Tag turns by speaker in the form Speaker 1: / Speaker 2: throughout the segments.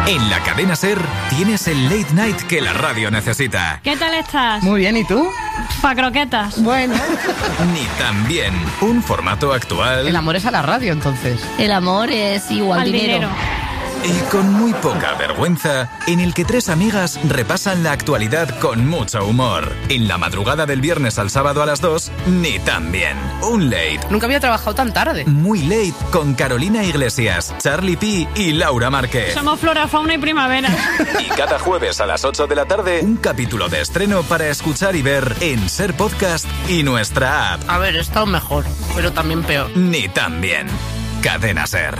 Speaker 1: En la cadena SER tienes el late night que la radio necesita.
Speaker 2: ¿Qué tal estás?
Speaker 3: Muy bien, ¿y tú?
Speaker 2: Pa' croquetas.
Speaker 3: Bueno.
Speaker 1: Ni tan bien. Un formato actual.
Speaker 3: El amor es a la radio, entonces.
Speaker 4: El amor es igual
Speaker 2: Al dinero.
Speaker 1: Y con muy poca vergüenza, en el que tres amigas repasan la actualidad con mucho humor. En la madrugada del viernes al sábado a las 2, Ni tan bien. Un late.
Speaker 3: Nunca había trabajado tan tarde.
Speaker 1: Muy late con Carolina Iglesias, Charlie P y Laura Márquez.
Speaker 2: Somos flora, fauna y primavera.
Speaker 1: Y cada jueves a las 8 de la tarde, un capítulo de estreno para escuchar y ver en SER Podcast y nuestra app.
Speaker 3: A ver, he estado mejor, pero también peor.
Speaker 1: Ni tan bien. Cadena SER.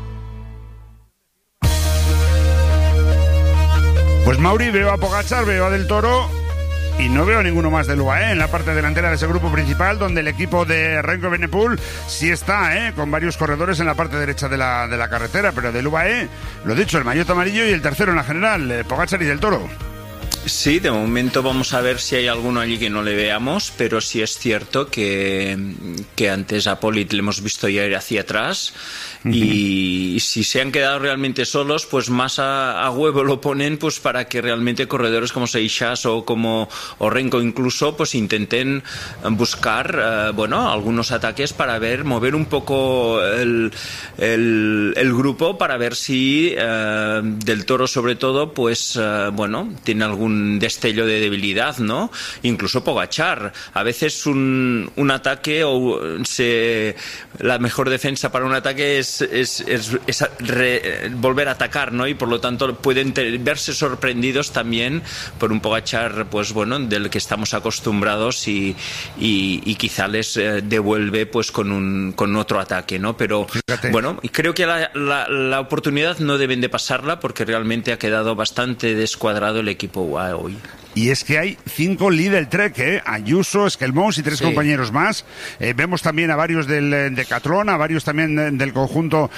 Speaker 5: Pues Mauri, veo a Pogačar, veo a Del Toro y no veo ninguno más del UAE en la parte delantera de ese grupo principal, donde el equipo de Remco Evenepoel sí está, con varios corredores en la parte derecha de la carretera, pero del UAE, lo dicho, el maillot amarillo y el tercero en la general, Pogačar y Del Toro.
Speaker 6: Sí, de momento vamos a ver si hay alguno allí que no le veamos, pero sí es cierto que antes a Polit le hemos visto ya ir hacia atrás y si se han quedado realmente solos, pues más a huevo lo ponen pues para que realmente corredores como Seixas o Renko incluso pues intenten buscar algunos ataques para mover un poco el grupo para ver si Del Toro sobre todo pues tiene algún destello de debilidad, ¿no? Incluso Pogačar. A veces un ataque la mejor defensa para un ataque es volver a atacar, ¿no? Y por lo tanto pueden verse sorprendidos también por un Pogačar, pues del que estamos acostumbrados y quizá les devuelve pues con otro ataque, ¿no? Pero
Speaker 5: fíjate.
Speaker 6: Creo que la oportunidad no deben de pasarla porque realmente ha quedado bastante descuadrado el equipo UAE hoy.
Speaker 5: Y es que hay 5 Lidl Trek, Ayuso, Esquelmous y 3 compañeros más. Vemos también a varios del Decathlon, a varios también del conjunto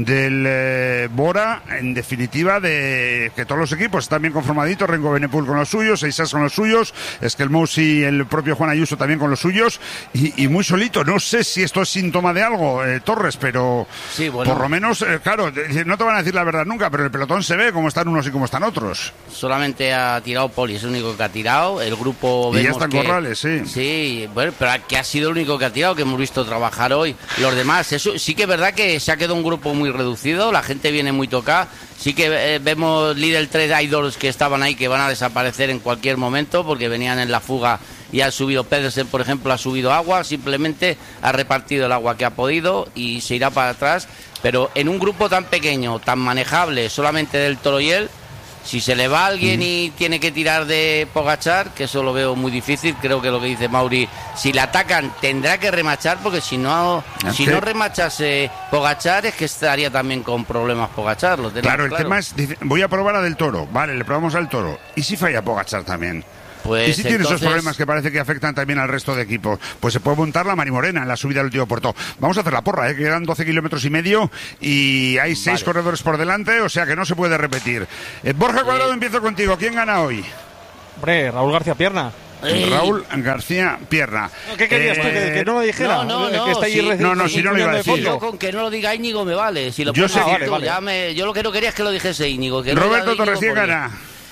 Speaker 5: del Bora. En definitiva, que todos los equipos están bien conformaditos. Remco Evenepoel con los suyos, Seixas con los suyos, Esquelmous y el propio Juan Ayuso también con los suyos. Y muy solito. No sé si esto es síntoma de algo, Torres, pero sí, por lo menos, claro, no te van a decir la verdad nunca, pero el pelotón se ve cómo están unos y cómo están otros.
Speaker 7: Solamente ha tirado Poli, es el único que ha tirado, el grupo
Speaker 5: y ya están Corrales, sí.
Speaker 7: Sí, bueno, pero que ha sido el único que ha tirado, que hemos visto trabajar hoy. Los demás, eso sí que es verdad que se ha quedado un grupo muy reducido, la gente viene muy tocada. Sí que vemos Lidl 3 idols que estaban ahí, que van a desaparecer en cualquier momento, porque venían en la fuga y ha subido Pedersen, por ejemplo, ha subido agua, simplemente ha repartido el agua que ha podido y se irá para atrás. Pero en un grupo tan pequeño, tan manejable, solamente Del Toro y él, si se le va a alguien y tiene que tirar de Pogačar, que eso lo veo muy difícil, creo que lo que dice Mauri, si le atacan tendrá que remachar, porque si no remachase Pogačar es que estaría también con problemas Pogačar.
Speaker 5: Claro, el tema es, voy a probar a Del Toro, vale, le probamos al Toro, ¿y si falla Pogačar también?
Speaker 7: Pues
Speaker 5: y si tiene esos problemas que parece que afectan también al resto de equipos, pues se puede montar la Marimorena en la subida del último puerto. Vamos a hacer la porra, que quedan 12 kilómetros y medio y hay 6 corredores por delante, o sea que no se puede repetir. Borja Cuadrado, empiezo contigo. ¿Quién gana hoy?
Speaker 8: Hombre, Raúl García Pierna.
Speaker 5: Raúl García Pierna.
Speaker 8: ¿Qué querías tú? ¿Que no lo dijera?
Speaker 7: No,
Speaker 5: que está ahí si no lo iba a decir.
Speaker 7: Yo con que no lo diga Íñigo me vale. Si lo
Speaker 5: yo sé
Speaker 7: vale. Yo lo que no quería es que lo dijese Íñigo. Que
Speaker 5: Roberto Torres, ¿quién gana?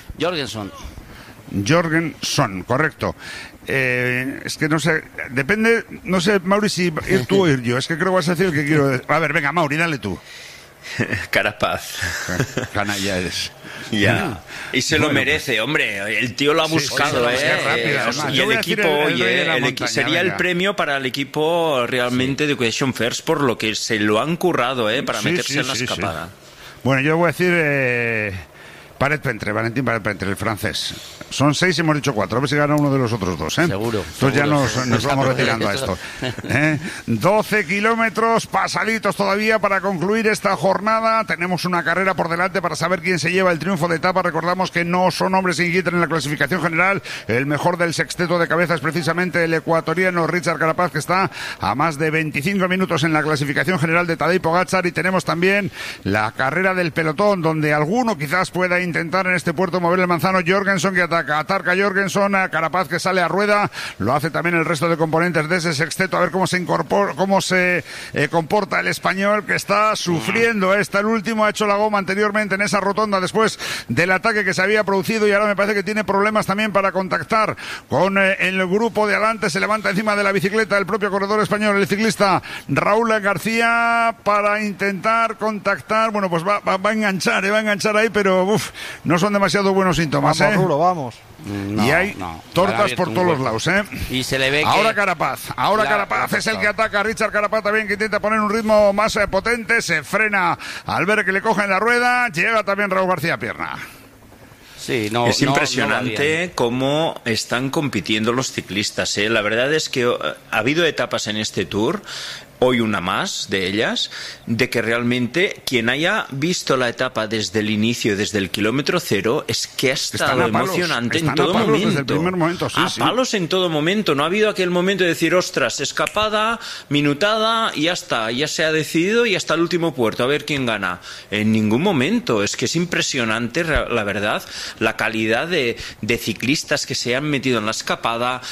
Speaker 5: Jorgenson, correcto. Es que no sé, depende, no sé, Mauri, si ir tú o ir yo. Es que creo que vas a decir el que quiero decir. A ver, venga, Mauri, dale tú.
Speaker 6: Carapaz.
Speaker 5: Canalla eres.
Speaker 6: Ya. Y se lo merece, hombre. El tío lo ha buscado, y el equipo, sería el premio para el equipo realmente de Question First por lo que se lo han currado, para meterse en la escapada.
Speaker 5: Bueno, yo voy a decir Valentín Paret-Pentre, el francés. Son 6 y hemos dicho 4. A ver si gana uno de los otros 2,
Speaker 7: Seguro.
Speaker 5: Entonces ya nos vamos retirando a esto. 12 kilómetros pasaditos todavía para concluir esta jornada. Tenemos una carrera por delante para saber quién se lleva el triunfo de etapa. Recordamos que no son hombres sin guitarra en la clasificación general. El mejor del sexteto de cabeza es precisamente el ecuatoriano Richard Carapaz, que está a más de 25 minutos en la clasificación general de Tadej Pogačar. Y tenemos también la carrera del pelotón, donde alguno quizás pueda intentar en este puerto mover el manzano. Jorgensen que ataca Jorgensen, a Carapaz que sale a rueda, lo hace también el resto de componentes de ese sexteto, a ver cómo se comporta el español, que está sufriendo. El último ha hecho la goma anteriormente en esa rotonda después del ataque que se había producido, y ahora me parece que tiene problemas también para contactar con el grupo de adelante. Se levanta encima de la bicicleta el propio corredor español, el ciclista Raúl García, para intentar contactar. Bueno, pues va a enganchar ahí, pero no son demasiado buenos síntomas.
Speaker 8: Vamos, Rulo, vamos.
Speaker 5: No, y hay tortas por todos los lados,
Speaker 7: Y se le ve
Speaker 5: ahora Carapaz, Carapaz es el que ataca. Richard Carapaz también, que intenta poner un ritmo más potente, se frena al ver que le cogen la rueda. Llega también Raúl García Pierna.
Speaker 6: Sí, es impresionante cómo están compitiendo los ciclistas, ¿eh? La verdad es que ha habido etapas en este Tour, hoy una más de ellas, de que realmente quien haya visto la etapa desde el inicio, desde el kilómetro cero, es que ha estado emocionante en todo momento.
Speaker 5: Desde el primer momento,
Speaker 6: palos en todo momento. No ha habido aquel momento de decir, ostras, escapada, minutada, y ya está, ya se ha decidido y hasta el último puerto, a ver quién gana. En ningún momento. Es que es impresionante, la verdad, la calidad de ciclistas que se han metido en la escapada,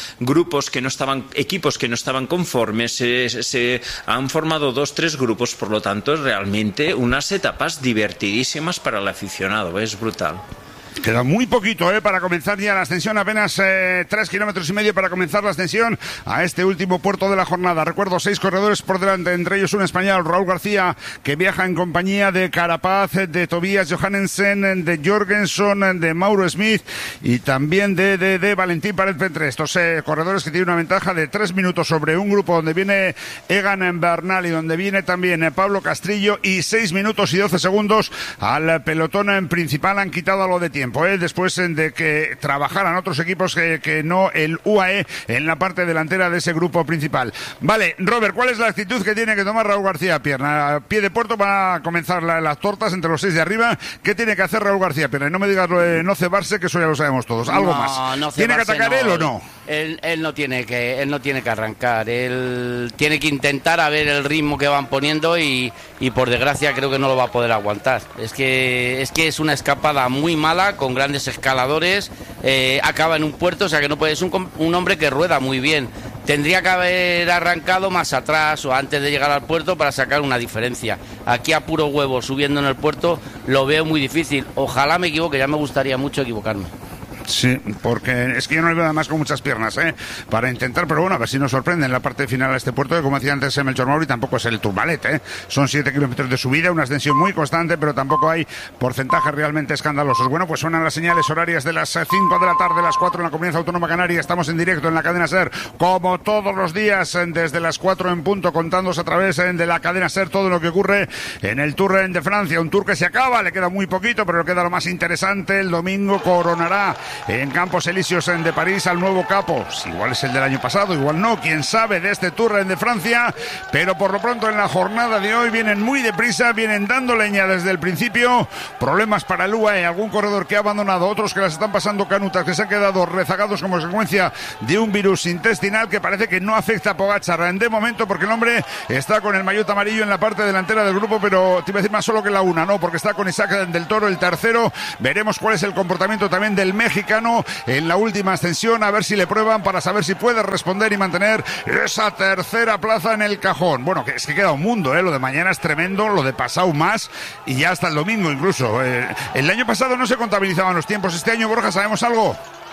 Speaker 6: equipos que no estaban conformes, se han formado 2-3 grupos, por lo tanto, realmente unas etapas divertidísimas para el aficionado, es brutal.
Speaker 5: Queda muy poquito para comenzar ya la ascensión, apenas 3,5 kilómetros para comenzar la ascensión a este último puerto de la jornada. Recuerdo, 6 corredores por delante, entre ellos un español, Raúl García, que viaja en compañía de Carapaz, de Tobias Johannesen, de Jorgensen, de Mauro Smith y también de Valentín Paret-Pentre. Estos corredores que tienen una ventaja de 3 minutos sobre un grupo donde viene Egan Bernal y donde viene también Pablo Castrillo, y 6 minutos y 12 segundos al pelotón principal. Han quitado algo de tiempo después de que trabajaran otros equipos que no el UAE en la parte delantera de ese grupo principal. Vale, Robert, ¿cuál es la actitud que tiene que tomar Raúl García Pierna? A pie de puerto va a comenzar las tortas entre los 6 de arriba. ¿Qué tiene que hacer Raúl García Pierna? Y no me digas lo de no cebarse, que eso ya lo sabemos todos. Algo más.
Speaker 7: No
Speaker 5: ¿Tiene que atacar él o no?
Speaker 7: Él no tiene que arrancar. Él tiene que intentar a ver el ritmo que van poniendo y por desgracia creo que no lo va a poder aguantar. Es que es una escapada muy mala, con grandes escaladores, acaba en un puerto, o sea que no puede, es un hombre que rueda muy bien. Tendría que haber arrancado más atrás o antes de llegar al puerto para sacar una diferencia. Aquí a puro huevo, subiendo en el puerto, lo veo muy difícil. Ojalá me equivoque, ya me gustaría mucho equivocarme.
Speaker 5: Sí, porque es que yo no le veo además con muchas piernas, para intentar, pero bueno, a ver si nos sorprende en la parte final a este puerto, que como decía antes Melchor Mauri, tampoco es el Tourmalet, son 7 kilómetros de subida, una ascensión muy constante, pero tampoco hay porcentajes realmente escandalosos. Bueno, pues suenan las señales horarias de las 5 de la tarde, las 4 en la Comunidad Autónoma Canaria. Estamos en directo en la cadena SER, como todos los días, desde las 4 en punto, contándoos a través de la cadena SER todo lo que ocurre en el Tour de Francia, un Tour que se acaba, le queda muy poquito, pero le queda lo más interesante. El domingo coronará en Campos Elíseos de París al nuevo capo. Igual es el del año pasado, igual no, quién sabe, de este Tour de Francia, pero por lo pronto en la jornada de hoy vienen muy deprisa, vienen dando leña desde el principio. Problemas para el UAE, algún corredor que ha abandonado, otros que las están pasando canutas, que se han quedado rezagados como consecuencia de un virus intestinal que parece que no afecta a Pogačar de momento, porque el hombre está con el maillot amarillo en la parte delantera del grupo, pero te iba a decir más solo que la una, no, porque está con Isaac del Toro, el tercero. Veremos cuál es el comportamiento también del mexicano en la última ascensión, a ver si le prueban para saber si puede responder y mantener esa tercera plaza en el cajón. Bueno, que es que queda un mundo, lo de mañana es tremendo, lo de pasado más, y ya hasta el domingo incluso. El año pasado no se contabilizaban los tiempos, este año, Borja, ¿sabemos algo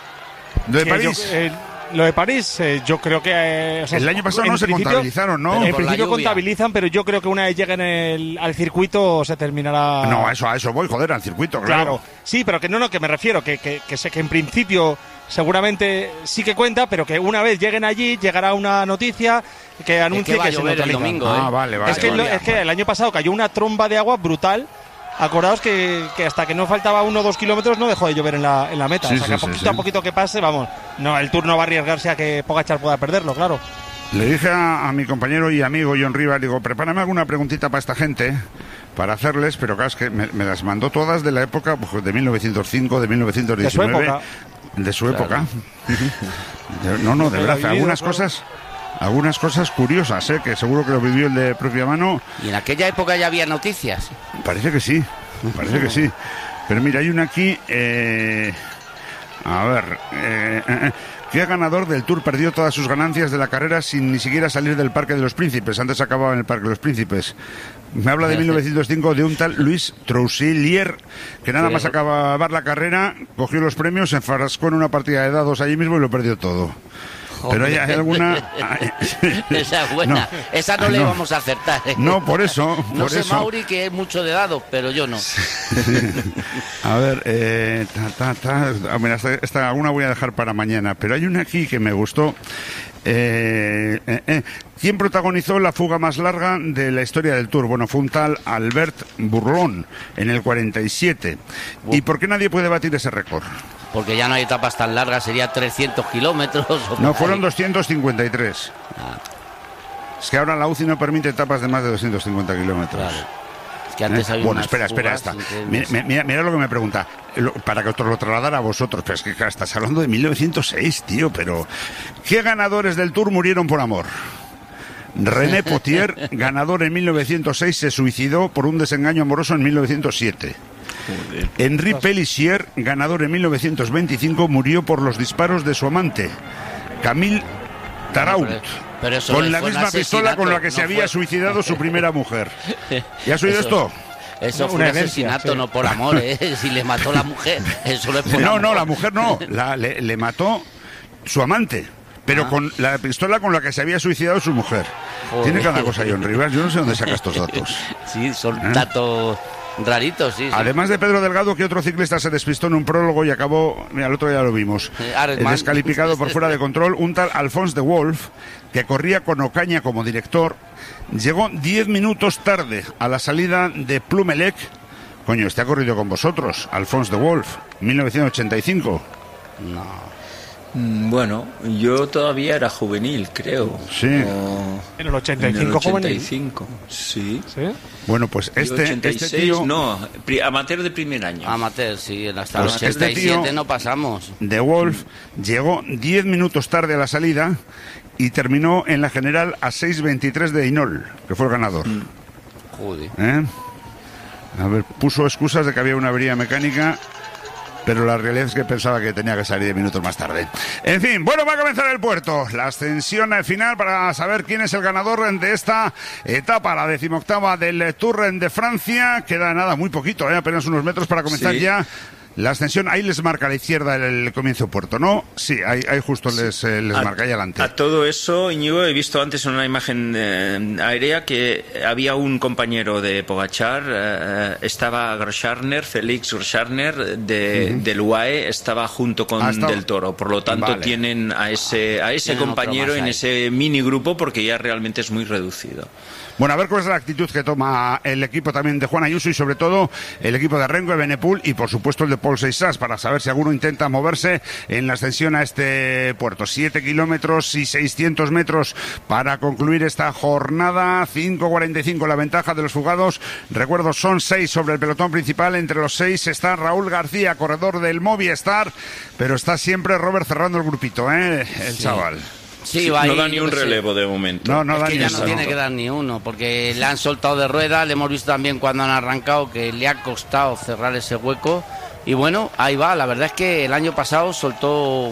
Speaker 5: de París?
Speaker 8: Lo de París, yo creo que...
Speaker 5: el año pasado no se contabilizaron, ¿no?
Speaker 8: En principio contabilizan, pero yo creo que una vez lleguen al circuito se terminará...
Speaker 5: No, a eso voy, joder, al circuito, claro.
Speaker 8: Sí, pero que no, que me refiero, que sé que en principio seguramente sí que cuenta, pero que una vez lleguen allí llegará una noticia que anuncie que se neutraliza.
Speaker 7: El domingo,
Speaker 5: vale.
Speaker 8: Es que el año pasado cayó una tromba de agua brutal. Acordaos que hasta que no faltaba 1 o 2 kilómetros no dejó de llover en la meta.
Speaker 5: Sí,
Speaker 8: o sea, que a poquito que pase, vamos. No, el Tour no va a arriesgarse a que Pogačar pueda perderlo, claro.
Speaker 5: Le dije a mi compañero y amigo John Rivas, digo, prepárame alguna preguntita para esta gente, para hacerles, pero claro, es que me las mandó todas de la época de 1905, de 1919. De su época. No, de verdad, algunas cosas curiosas, que seguro que lo vivió el de propia mano.
Speaker 7: ¿Y en aquella época ya había noticias?
Speaker 5: Parece que sí. Pero mira, hay una aquí... a ver... ¿Qué ganador del Tour perdió todas sus ganancias de la carrera sin ni siquiera salir del Parque de los Príncipes? Antes acababa en el Parque de los Príncipes. Me habla de 1905 de un tal Luis Trousselier, que nada más acabar la carrera, cogió los premios, se enfrascó en una partida de dados allí mismo y lo perdió todo. Pero hay alguna...
Speaker 7: Esa es buena. No, esa no le vamos a acertar.
Speaker 5: No, por eso.
Speaker 7: No sé, Mauri, que es mucho de dados, pero yo no.
Speaker 5: A ver, Mira, esta alguna voy a dejar para mañana, pero hay una aquí que me gustó. ¿Quién protagonizó la fuga más larga de la historia del Tour? Bueno, fue un tal Albert Bourlon en el 47. ¿Y por qué nadie puede batir ese récord?
Speaker 7: Porque ya no hay etapas tan largas, sería 300 kilómetros.
Speaker 5: No, fueron 253. Es que ahora la UCI no permite etapas de más de 250 kilómetros. Claro. Es que antes había bueno, espera, esta. Mira lo que me pregunta, para que os lo trasladara a vosotros. Pero es que estás hablando de 1906, tío, pero... ¿Qué ganadores del Tour murieron por amor? René Potier, ganador en 1906, se suicidó por un desengaño amoroso en 1907. Henri Pélissier, ganador en 1925, murió por los disparos de su amante, Camille Tarault, con la misma pistola con la que se había suicidado su primera mujer. ¿Ya has oído esto?
Speaker 7: Eso fue un asesinato, no por amor, si le mató la mujer, eso no es por amor.
Speaker 5: No, la mujer no, le mató su amante, pero con la pistola con la que se había suicidado su mujer. Joder. Tiene cada cosa, John Rivas, yo no sé dónde saca estos datos.
Speaker 7: Sí, son datos... raritos, sí.
Speaker 5: Además de Pedro Delgado, que otro ciclista se despistó en un prólogo y acabó, mira, el otro día lo vimos, descalificado por fuera de control, un tal Alphonse de Wolf, que corría con Ocaña como director, llegó 10 minutos tarde a la salida de Plumelec. Coño, ha corrido con vosotros, Alphonse de Wolf, 1985.
Speaker 7: No.
Speaker 6: Bueno, yo todavía era juvenil, creo.
Speaker 5: Sí.
Speaker 8: En el 85.
Speaker 6: En el 85, sí.
Speaker 5: Bueno, pues este tío...
Speaker 6: No, amateur de primer año.
Speaker 7: Amateur, sí, hasta el 87 no pasamos.
Speaker 5: De Wolf llegó 10 minutos tarde a la salida y terminó en la general a 6:23 de Hinol, que fue el ganador.
Speaker 7: Joder.
Speaker 5: A ver, puso excusas de que había una avería mecánica, pero la realidad es que pensaba que tenía que salir 10 minutos más tarde. En fin, bueno, va a comenzar el puerto. La ascensión final para saber quién es el ganador de esta etapa, la 18ª del Tour de Francia. Queda nada, muy poquito, apenas unos metros para comenzar ya la ascensión. Ahí les marca a la izquierda el comienzo puerto, ¿no? Sí, ahí justo les marca ahí adelante.
Speaker 6: A todo eso, Íñigo, he visto antes en una imagen aérea que había un compañero de Pogačar, estaba Grosschartner, Félix Grosschartner del UAE, estaba junto con Del Toro. Por lo tanto, tienen a ese compañero en ese mini grupo, porque ya realmente es muy reducido.
Speaker 5: Bueno, a ver cuál es la actitud que toma el equipo también de Juan Ayuso y sobre todo el equipo de Renko, de Benepul y por supuesto el de Paul Seixas, para saber si alguno intenta moverse en la ascensión a este puerto. 7 kilómetros y 600 metros para concluir esta jornada. 5:45 la ventaja de los fugados. Recuerdo, son 6 sobre el pelotón principal. Entre los 6 está Raúl García, corredor del Movistar, pero está siempre Robert cerrando el grupito, el chaval.
Speaker 7: Sí,
Speaker 6: no da ni un relevo de momento.
Speaker 5: No da
Speaker 7: ni
Speaker 5: uno.
Speaker 7: No tiene que dar ni uno, porque le han soltado de rueda, le hemos visto también cuando han arrancado que le ha costado cerrar ese hueco. Y bueno, ahí va, la verdad es que el año pasado soltó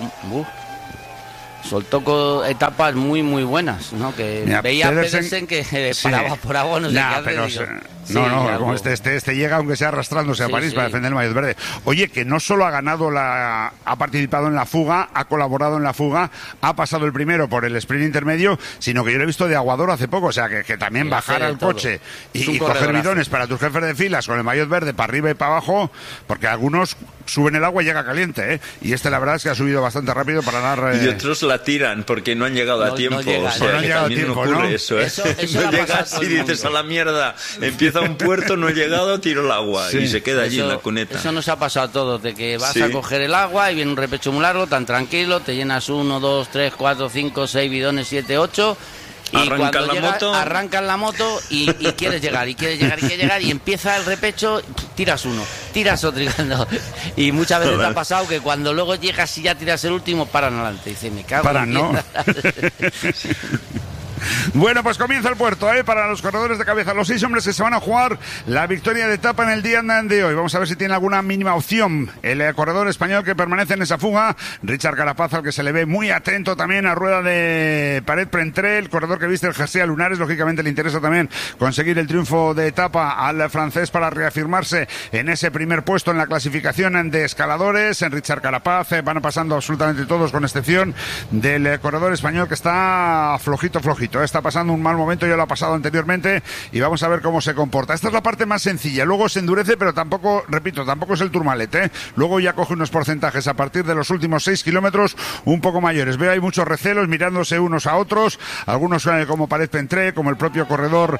Speaker 7: etapas muy muy buenas, ¿no? Que mira, veía a Pedersen que paraba por agua, no sé qué hacer.
Speaker 5: Pero como este llega aunque sea arrastrándose a París para defender el maillot verde. Oye, que no solo ha ganado ha participado en la fuga, ha colaborado en la fuga, ha pasado el primero por el sprint intermedio, sino que yo lo he visto de aguador hace poco, o sea que también bajar al coche y coger bidones para tus jefes de filas con el maillot verde para arriba y para abajo, porque algunos suben el agua y llega caliente, y la verdad es que ha subido bastante rápido para dar...
Speaker 6: Y otros la tiran porque no han llegado a tiempo.
Speaker 5: No han llegado a tiempo, ¿no?
Speaker 6: Eso no llegas y dices a la mierda, empieza un puerto, no he llegado, tiro el agua y se queda allí en la cuneta.
Speaker 7: Eso nos ha pasado a todos, de que vas a coger el agua y viene un repecho muy largo, tan tranquilo, te llenas 1, 2, 3, 4, 5, 6 bidones, 7, 8... Y cuando arrancas la moto y quieres llegar y empieza el repecho, tiras uno, tiras otro y muchas veces te ha pasado que cuando luego llegas y ya tiras el último, paran adelante, dice, me cago en
Speaker 5: ¿no? Bueno, pues comienza el puerto, para los corredores de cabeza. Los 6 hombres que se van a jugar la victoria de etapa en el día de hoy. Vamos a ver si tiene alguna mínima opción el corredor español que permanece en esa fuga. Richard Carapaz, al que se le ve muy atento también a rueda de Paret Pentré, el corredor que viste el jersey a lunares. Lógicamente le interesa también conseguir el triunfo de etapa al francés para reafirmarse en ese primer puesto en la clasificación de escaladores. En Richard Carapaz van pasando absolutamente todos, con excepción del corredor español, que está flojito. Está pasando un mal momento, ya lo ha pasado anteriormente, y vamos a ver cómo se comporta. Esta es la parte más sencilla, luego se endurece, pero tampoco es el Tourmalet, Luego ya coge unos porcentajes a partir de los últimos 6 kilómetros un poco mayores. Veo hay muchos recelos mirándose unos a otros, algunos como Paret Pentré, como el propio corredor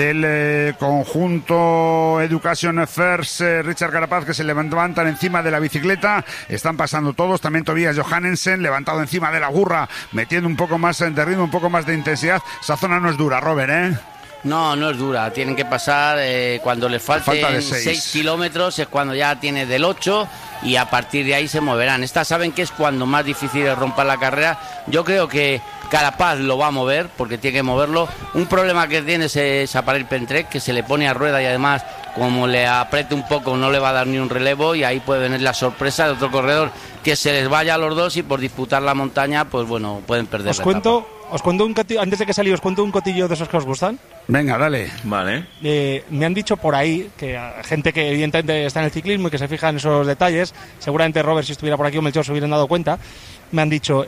Speaker 5: del conjunto Education First, Richard Carapaz, que se levantan encima de la bicicleta. Están pasando todos, también Tobias Johannesen levantado encima de la burra, metiendo un poco más de ritmo, un poco más de intensidad. Esa zona no es dura, Robert,
Speaker 7: No es dura. Tienen que pasar cuando les falten 6 kilómetros, es cuando ya tiene del 8, y a partir de ahí se moverán. Estas saben que es cuando más difícil es romper la carrera. Yo creo que Carapaz lo va a mover, porque tiene que moverlo. Un problema que tiene es a Paret Pentré, que se le pone a rueda, y además, como le apriete un poco, no le va a dar ni un relevo, y ahí puede venir la sorpresa de otro corredor que se les vaya a los dos, y por disputar la montaña, pues bueno, pueden perder. Os cuento un cotillo, antes de que salí, os cuento un cotillo de esos que os gustan.
Speaker 5: Venga, dale.
Speaker 6: Vale.
Speaker 5: Me
Speaker 8: han dicho por ahí que gente que evidentemente está en el ciclismo y que se fija en esos detalles, seguramente Robert, si estuviera por aquí, o Melchor, se hubieran dado cuenta. Me han dicho,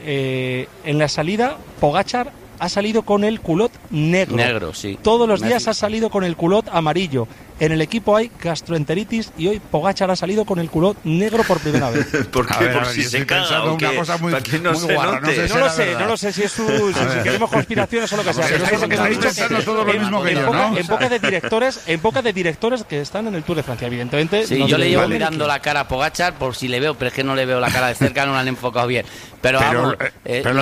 Speaker 8: en la salida, Pogačar ha salido con el culot negro.
Speaker 7: Negro, sí.
Speaker 8: Todos los días ha salido con el culot amarillo. En el equipo hay gastroenteritis, y hoy Pogačar ha salido con el culot negro por primera vez.
Speaker 6: ¿Por qué? ¿Por si se caga o qué?
Speaker 5: Una cosa muy,
Speaker 6: ¿Para que no
Speaker 5: muy
Speaker 6: se
Speaker 5: guarra,
Speaker 6: note?
Speaker 8: No lo sé si es si queremos conspiraciones o lo que sea. Pero
Speaker 5: estáis pensando todo lo mismo que yo, ¿no?
Speaker 8: En boca de directores que están en el Tour de Francia, evidentemente.
Speaker 7: Sí, yo le llevo mirando la cara a Pogačar por si le veo, pero es que no le veo la cara de cerca, no la han enfocado bien. Pero
Speaker 5: lo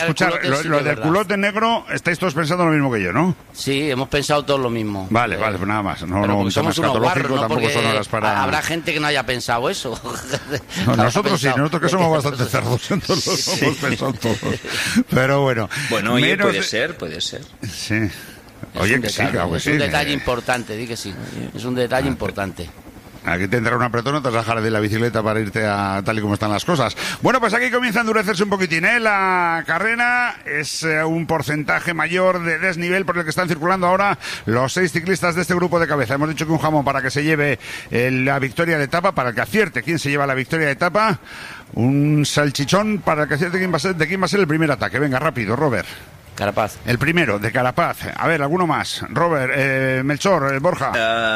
Speaker 5: del culot de negro, estáis todos pensando lo mismo que yo, ¿no?
Speaker 7: Sí, hemos pensado todos lo mismo.
Speaker 5: Vale, pues nada más. No,
Speaker 7: somos unos guarros, ¿no?
Speaker 5: Tampoco son horas para...
Speaker 7: Habrá gente que no haya pensado eso.
Speaker 5: Nosotros sí, nosotros que somos bastante cerdos, entonces lo hemos pensado todos. Pero bueno.
Speaker 6: Bueno, oye, puede ser.
Speaker 5: Sí. Oye, que sí, claro que sí.
Speaker 7: Es un detalle importante, di que sí. Es un detalle importante.
Speaker 5: Aquí tendrá un apretón, no te vas a bajar de la bicicleta para irte a tal y como están las cosas. Bueno, pues aquí comienza a endurecerse un poquitín, La carrera es un porcentaje mayor de desnivel por el que están circulando ahora los 6 ciclistas de este grupo de cabeza. Hemos dicho que un jamón para que se lleve la victoria de etapa, para el que acierte quién se lleva la victoria de etapa. Un salchichón para el que acierte de quién va a ser el primer ataque. Venga, rápido, Robert.
Speaker 7: Carapaz.
Speaker 5: El primero, de Carapaz. A ver, ¿alguno más? Robert, Melchor, Borja.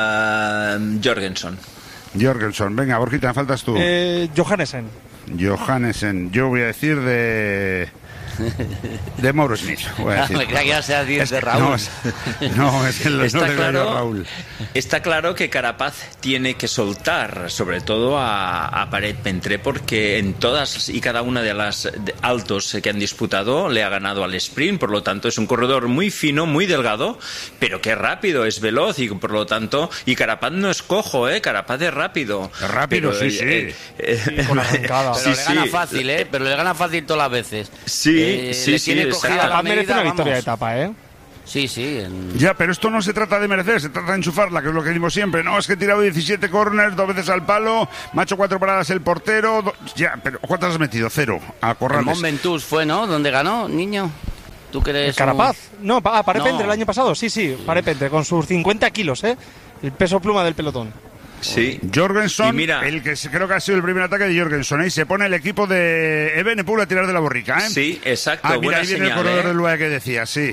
Speaker 5: Jorgensen. Venga, Borjita, me faltas tú.
Speaker 8: Johannesen.
Speaker 5: Yo voy a decir de Mauro Smith.
Speaker 7: Me creía que ibas a decir de Raúl.
Speaker 5: No, es que no de Raúl.
Speaker 6: Está claro que Carapaz tiene que soltar, sobre todo a Paret Pentré, porque en todas y cada una de las altos que han disputado le ha ganado al sprint. Por lo tanto, es un corredor muy fino, muy delgado, pero que es rápido, es veloz, y por lo tanto, y Carapaz no es cojo, Carapaz es rápido.
Speaker 5: Es rápido,
Speaker 6: pero,
Speaker 5: sí.
Speaker 8: Con arrancada.
Speaker 7: Pero le gana fácil, pero le gana fácil todas las veces.
Speaker 6: Sí.
Speaker 8: Carapaz merece una victoria de etapa,
Speaker 7: Sí.
Speaker 5: Ya, pero esto no se trata de merecer, se trata de enchufarla, que es lo que decimos siempre. No, es que he tirado 17 corners, 2 veces al palo, me ha hecho 4 paradas el portero. Ya, pero ¿cuántas has metido? 0 a Corrales.
Speaker 7: Mont Ventoux fue, ¿no? ¿Dónde ganó, niño? ¿Tú crees?
Speaker 8: Carapaz. No, Paret Pentré el año pasado. Sí, Paret Pentré, con sus 50 kilos, el peso pluma del pelotón.
Speaker 6: Sí.
Speaker 5: Jorgensen, el que creo que ha sido el primer ataque de Jorgensen, y se pone el equipo de Evenepoel a tirar de la borrica,
Speaker 6: Sí, exacto.
Speaker 5: Mira, ahí viene el corredor del UAE que decía, sí.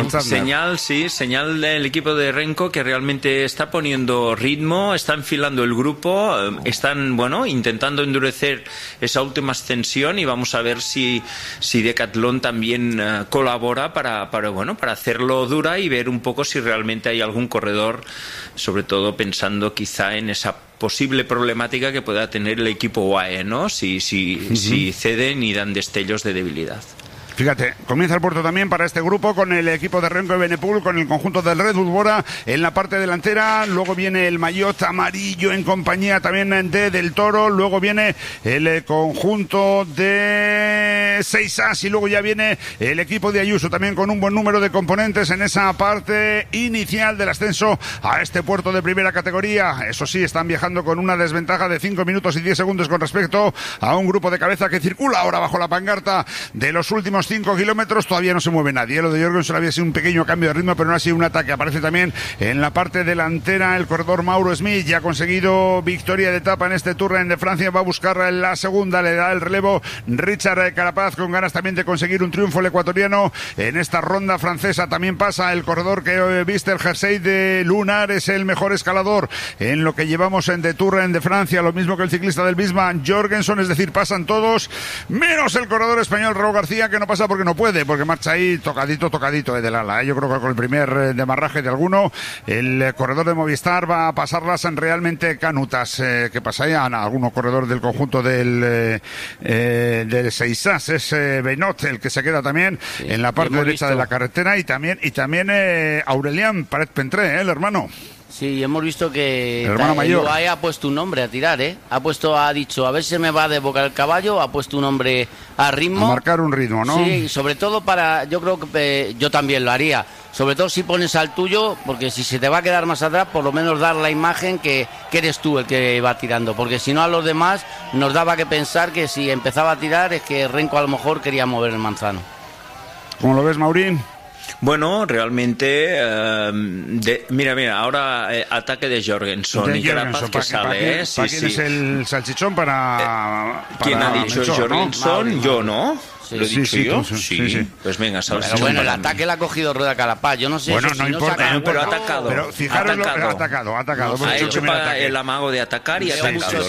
Speaker 6: Señal del equipo de Renko, que realmente está poniendo ritmo, está enfilando el grupo, están, intentando endurecer esa última ascensión, y vamos a ver si Decathlon también colabora para hacerlo dura y ver un poco si realmente hay algún corredor, sobre todo pensando quizá en esa posible problemática que pueda tener el equipo UAE, ¿no? Si ceden y dan destellos de debilidad.
Speaker 5: Fíjate, comienza el puerto también para este grupo con el equipo de Renko Evenepoel, con el conjunto del Red Bull Bora en la parte delantera. Luego viene el maillot amarillo en compañía también de Del Toro. Luego viene el conjunto de Seisas y luego ya viene el equipo de Ayuso también con un buen número de componentes en esa parte inicial del ascenso a este puerto de primera categoría. Eso sí, están viajando con una desventaja de 5 minutos y 10 segundos con respecto a un grupo de cabeza que circula ahora bajo la pancarta de los últimos 5 kilómetros. Todavía no se mueve nadie. Lo de Jorgensen había sido un pequeño cambio de ritmo, pero no ha sido un ataque. Aparece también en la parte delantera el corredor Mauro Smith. Ya ha conseguido victoria de etapa en este Tour de Francia. Va a buscar la segunda. Le da el relevo Richard Carapaz, con ganas también de conseguir un triunfo el ecuatoriano en esta ronda francesa. También pasa el corredor que viste el jersey de Lunar. Es el mejor escalador en lo que llevamos en The Tour de Francia. Lo mismo que el ciclista del Bisma, Jorgensen. Es decir, pasan todos menos el corredor español Raúl García, que no pasa porque no puede, porque marcha ahí tocadito del ala. Yo creo que con el primer demarraje de alguno, el corredor de Movistar va a pasarlas en realmente canutas. Que pasa ahí a alguno corredor del conjunto del Seisas. Es Benot el que se queda también en la parte derecha de la carretera, y también Aurelian Paret-Pentré, el hermano.
Speaker 7: Sí, hemos visto que
Speaker 5: el hermano mayor.
Speaker 7: UAE ha puesto un nombre a tirar, ¿eh? Ha dicho, a ver si me va a desbocar el caballo, ha puesto un nombre a ritmo.
Speaker 5: A marcar un ritmo, ¿no?
Speaker 7: Sí, sobre todo yo creo que yo también lo haría. Sobre todo si pones al tuyo, porque si se te va a quedar más atrás, por lo menos dar la imagen que eres tú el que va tirando. Porque si no, a los demás nos daba que pensar que si empezaba a tirar es que Renko a lo mejor quería mover el manzano.
Speaker 5: ¿Cómo lo ves, Maurín?
Speaker 6: Bueno, realmente, mira, ahora ataque de Jorgensen y Carapaz que sale.
Speaker 5: ¿Para quién es el salchichón? Para
Speaker 6: ¿quién ha dicho
Speaker 5: Melchor,
Speaker 6: Jorgensen?
Speaker 5: ¿no?
Speaker 6: Yo, ¿no?
Speaker 7: Sí,
Speaker 6: ¿Lo he dicho yo?
Speaker 5: Sí.
Speaker 6: Pues venga, salchichón.
Speaker 7: Pero bueno, el ataque le ha cogido Rueda Carapaz. Yo no sé.
Speaker 5: Bueno,
Speaker 7: si
Speaker 5: no importa.
Speaker 6: pero ha atacado.
Speaker 5: Pero fijaros, atacado.
Speaker 6: Ha hecho el amago de atacar y ha atacado.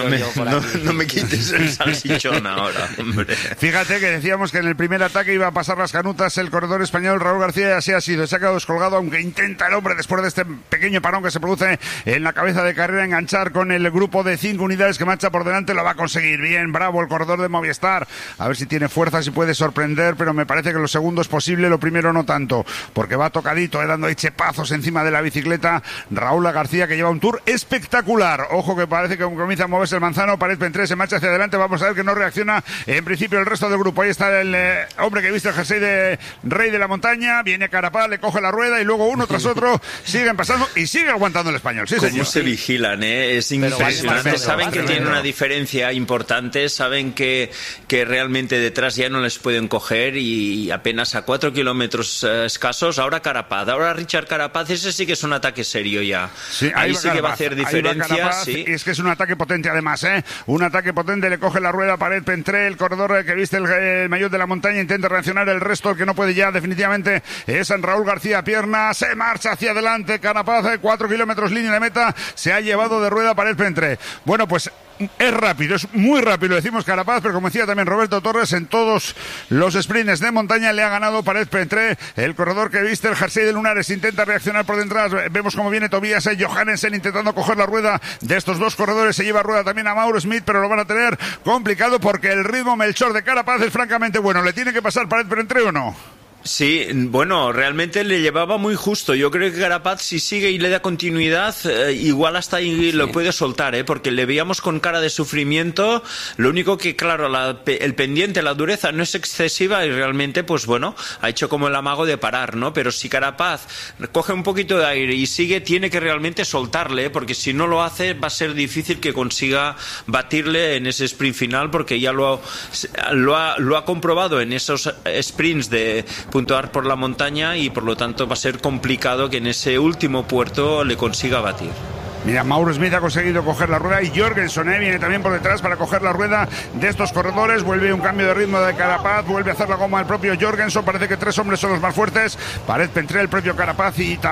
Speaker 6: No me quites el salchichón ahora, hombre.
Speaker 5: Fíjate que decíamos que en el primer ataque iba a pasar las canutas el corredor español Raúl García, y así ha sido. Se ha quedado descolgado, aunque intenta el hombre, después de este pequeño parón que se produce en la cabeza de carrera, enganchar con el grupo de 5 unidades que marcha por delante. Lo va a conseguir. Bien, bravo el corredor de Movistar. A ver si tiene fuerza, si puede sorprender, pero me parece que lo segundo es posible, lo primero no tanto, porque va tocadito, dando ahí chepazos encima de la bicicleta Raúl García, que lleva un Tour espectacular. Ojo que parece que comienza a moverse el manzano. Paret-Pentré se marcha hacia adelante. Vamos a ver que no reacciona en principio el resto del grupo. Ahí está el hombre que viste el jersey de Rey de la Montaña. Viene Carapaz, le coge la rueda y luego uno tras otro siguen pasando y sigue aguantando el español. Sí,
Speaker 6: ¿Cómo
Speaker 5: señor.
Speaker 6: se vigilan? Es impresionante. Saben que tienen una diferencia importante, saben que realmente detrás ya no les pueden coger, y apenas a 4 kilómetros escasos. Ahora Carapaz, ahora Richard Carapaz, ese sí que es un ataque serio ya.
Speaker 5: Sí,
Speaker 6: ahí sí
Speaker 5: Carapaz,
Speaker 6: que va a hacer diferencia. Sí.
Speaker 5: Es que es un ataque potente además, un ataque potente. Le coge la rueda Paret-Pentré, el corredor que viste el maillot de la montaña, intenta reaccionar. El resto, el que no puede ya definitivamente es en Raúl García. Pierna, se marcha hacia adelante Carapaz, 4 kilómetros línea de meta, se ha llevado de rueda Paret-Pentré. Bueno, pues es rápido, es muy rápido, decimos Carapaz, pero como decía también Roberto Torres, en todos los sprints de montaña le ha ganado Paret-Pentré. El corredor que viste el jersey de Lunares intenta reaccionar por detrás. Vemos cómo viene Tobias Johannessen intentando coger la rueda de estos dos corredores. Se lleva rueda también a Mauro Smith, pero lo van a tener complicado porque el ritmo Melchor de Carapaz es francamente bueno. ¿Le tiene que pasar Paret-Pentré o no?
Speaker 6: Sí, bueno, realmente le llevaba muy justo. Yo creo que Carapaz, si sigue y le da continuidad, igual hasta ahí lo puede soltar, porque le veíamos con cara de sufrimiento. Lo único que, claro, el pendiente, la dureza no es excesiva y realmente, pues bueno, ha hecho como el amago de parar, ¿no? Pero si Carapaz coge un poquito de aire y sigue, tiene que realmente soltarle, porque si no lo hace va a ser difícil que consiga batirle en ese sprint final, porque ya lo ha comprobado en esos sprints de puntuar por la montaña, y por lo tanto va a ser complicado que en ese último puerto le consiga batir.
Speaker 5: Mira, Mauro Smith ha conseguido coger la rueda, y Jorgensen viene también por detrás para coger la rueda de estos corredores. Vuelve un cambio de ritmo de Carapaz, vuelve a hacer la goma el propio Jorgensen. Parece que 3 hombres son los más fuertes: Paret-Pentré, el propio Carapaz y